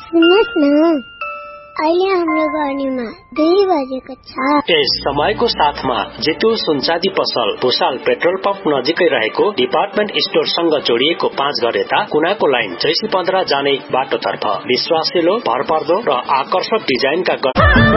सुन्नुहोस् न, अहिले हाम्रो गर्नीमा 2 बजेको छ। यस समयको साथमा जितु सुनचाँदी पसल भुसाल पेट्रोल पम्प नजिकै रहेको डिपार्टमेन्ट स्टोरसँग जोडिएको 5 घर यता कुनाको लाइन 615 जाने बाटोतर्फ विश्वासिलो, भरपर्दो र आकर्षक डिजाइनका